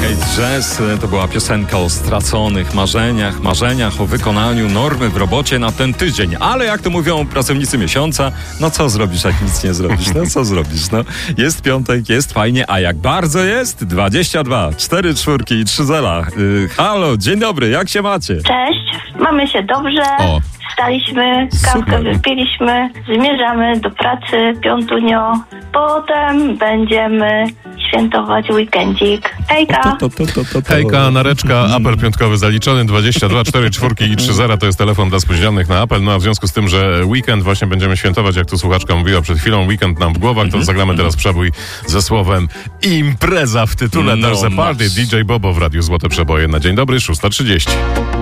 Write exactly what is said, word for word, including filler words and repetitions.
Jazz to była piosenka o straconych marzeniach, marzeniach o wykonaniu normy w robocie na ten tydzień. Ale jak to mówią pracownicy miesiąca, no co zrobisz, jak nic nie zrobisz? No co zrobisz? No, jest piątek, jest fajnie, a jak bardzo jest? dwadzieścia dwa, cztery czwórki i trzy zera. Yy, halo, dzień dobry, jak się macie? Cześć, mamy się dobrze. O. Wstaliśmy, kawkę Super. wypiliśmy, zmierzamy do pracy, piątunio. Potem będziemy świętować weekendzik. Hejka! To, to, to, to, to, to. Hejka, nareczka, apel piątkowy zaliczony, dwadzieścia dwa, cztery czwórki i trzy zera to jest telefon dla spóźnionych na apel. No a w związku z tym, że weekend właśnie będziemy świętować, jak tu słuchaczka mówiła przed chwilą, weekend nam w głowach, to zagramy teraz przebój ze słowem impreza w tytule. No, There's a party, masz. D J Bobo w Radiu Złote Przeboje. Na dzień dobry, szósta trzydzieści.